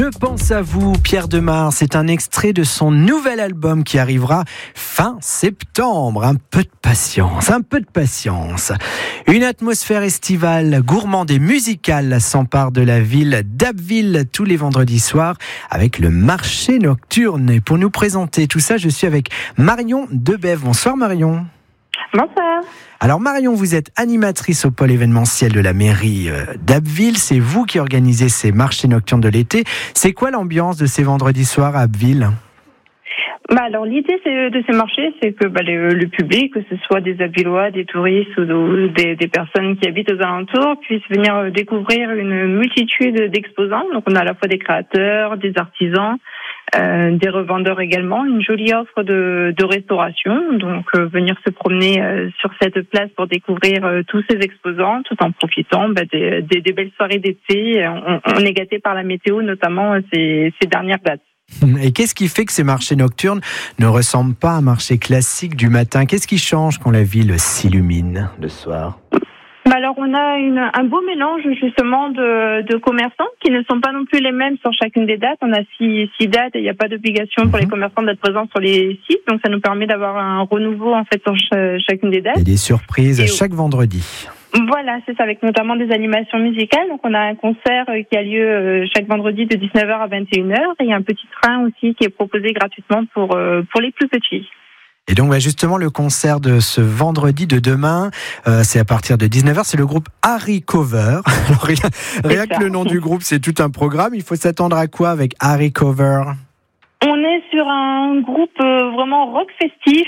Je pense à vous, Pierre Demar. C'est un extrait de son nouvel album qui arrivera fin septembre. Un peu de patience, un peu de patience. Une atmosphère estivale, gourmande et musicale s'empare de la ville d'Abbeville tous les vendredis soirs avec le marché nocturne. Et pour nous présenter tout ça, je suis avec Marion Debève. Bonsoir Marion. Bonsoir. Alors Marion, vous êtes animatrice au pôle événementiel de la mairie d'Abbeville. C'est vous qui organisez ces marchés nocturnes de l'été. C'est quoi l'ambiance de ces vendredis soirs à Abbeville ? Alors l'idée de ces marchés, c'est que le public, que ce soit des Abvillois, des touristes ou des personnes qui habitent aux alentours, puissent venir découvrir une multitude d'exposants. Donc on a à la fois des créateurs, des artisans, des revendeurs également, une jolie offre de restauration. Donc venir se promener sur cette place pour découvrir tous ces exposants, tout en profitant des belles soirées d'été. On est gâté par la météo, notamment ces dernières dates. Et qu'est-ce qui fait que ces marchés nocturnes ne ressemblent pas à un marché classique du matin ? Qu'est-ce qui change quand la ville s'illumine le soir ? Alors on a un beau mélange justement de commerçants qui ne sont pas non plus les mêmes sur chacune des dates. On a six dates et il n'y a pas d'obligation pour les commerçants d'être présents sur les sites. Donc ça nous permet d'avoir un renouveau en fait sur chacune des dates. Il y a des surprises chaque vendredi. Voilà, c'est ça, avec notamment des animations musicales. Donc on a un concert qui a lieu chaque vendredi de 19h à 21h. Et il y a un petit train aussi qui est proposé gratuitement pour les plus petits. Et donc justement le concert de ce vendredi de demain, c'est à partir de 19h, c'est le groupe Harry Cover. Alors, rien que le nom du groupe, c'est tout un programme. Il faut s'attendre à quoi avec Harry Cover ? On est sur un groupe vraiment rock festif,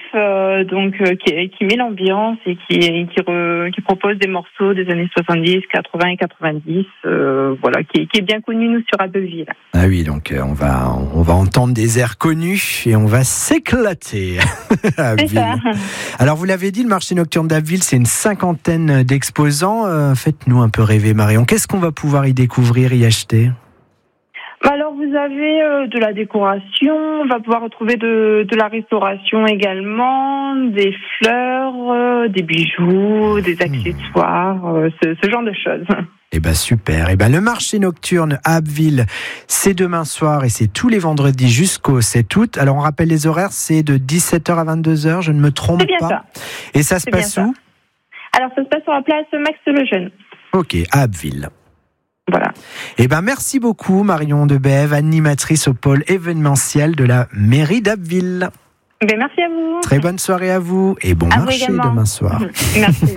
qui met l'ambiance et qui propose des morceaux des années 70, 80 et 90, qui est bien connu nous sur Abbeville. Ah oui, donc on va entendre des airs connus et on va s'éclater à Abbeville. C'est ça. Alors vous l'avez dit, le marché nocturne d'Abbeville, c'est une 50aine d'exposants. Faites-nous un peu rêver Marion. Qu'est-ce qu'on va pouvoir y découvrir, y acheter ? Alors vous avez de la décoration, on va pouvoir retrouver de la restauration également, des fleurs, des bijoux, des accessoires, ce genre de choses. Eh ben super. Eh ben le marché nocturne à Abbeville, c'est demain soir et c'est tous les vendredis jusqu'au 7 août. Alors on rappelle les horaires, c'est de 17h à 22h, je ne me trompe pas. C'est bien ça. Et ça se passe où ? Alors ça se passe sur la place Max Lejeune. Ok, à Abbeville. Voilà. Eh ben merci beaucoup Marion Debève, animatrice au pôle événementiel de la mairie d'Abbeville. Merci à vous. Très bonne soirée à vous et bon marché demain soir. Merci.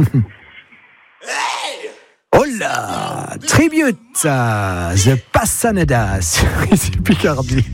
Oh là, tribute à The Passanadas, c'est Picardie.